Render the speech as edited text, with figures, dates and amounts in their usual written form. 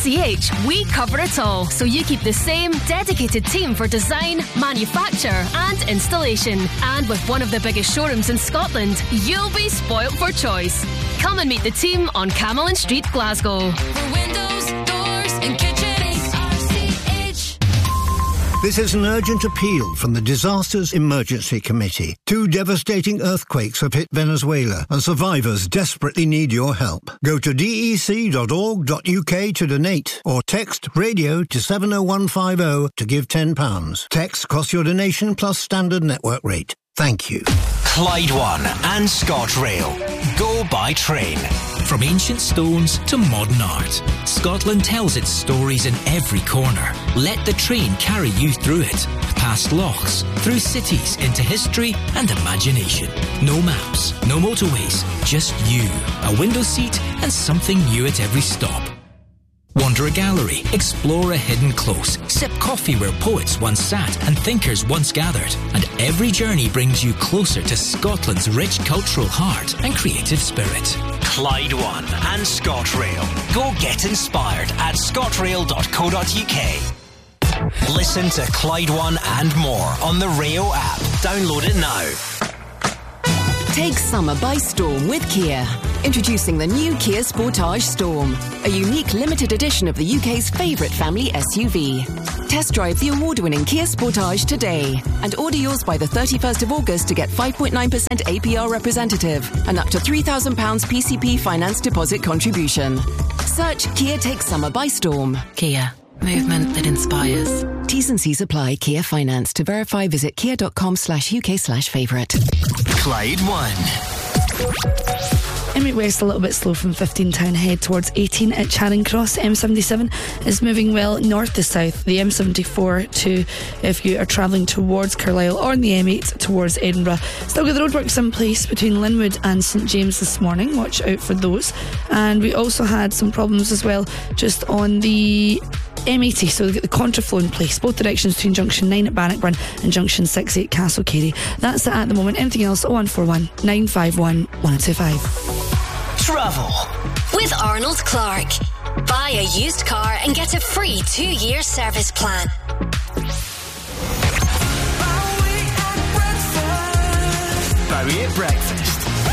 SEH, we cover it all, so you keep the same dedicated team for design, manufacture and installation. And with one of the biggest showrooms in Scotland, you'll be spoilt for choice. Come and meet the team on Camelin Street, Glasgow. For windows, doors and kitchens, RCH. This is an urgent appeal from the Disasters Emergency Committee. 2 devastating earthquakes have hit Venezuela and survivors desperately need your help. Go to dec.org.uk to donate or text radio to 70150 to give £10. Text costs your donation plus standard network rate. Thank you. Clyde One and ScotRail. Go by train. From ancient stones to modern art, Scotland tells its stories in every corner. Let the train carry you through it. Past lochs, through cities, into history and imagination. No maps, no motorways, just you, a window seat and something new at every stop. Wander a gallery, explore a hidden close, sip coffee where poets once sat and thinkers once gathered. And every journey brings you closer to Scotland's rich cultural heart and creative spirit. Clyde One and ScotRail. Go get inspired at scotrail.co.uk. Listen to Clyde One and more on the Rayo app. Download it now. Take summer by storm with Kia. Introducing the new Kia Sportage Storm, a unique limited edition of the UK's favourite family SUV. Test drive the award-winning Kia Sportage today and order yours by the 31st of August to get 5.9% APR representative and up to £3,000 PCP finance deposit contribution. Search Kia Takes Summer by Storm. Kia. Movement that inspires. T's and C's apply. Kia Finance. To verify, visit kia.com/UK/favourite. Clyde One. Emirates West a little bit slow from 15 town head towards 18 at Charing Cross. M77 is moving well north to south. The M74 to if you are travelling towards Carlisle, or in the M8 towards Edinburgh. Still got the roadworks in place between Linwood and St James this morning. Watch out for those. And we also had some problems as well just on the M80, so we get the contraflow in place, both directions between junction 9 at Bannockburn and junction 6 at Castlecary. That's it at the moment. Anything else? 0141 951 1025. Travel With Arnold Clark. Buy a used car and get a free 2-year service plan. Bowie at breakfast.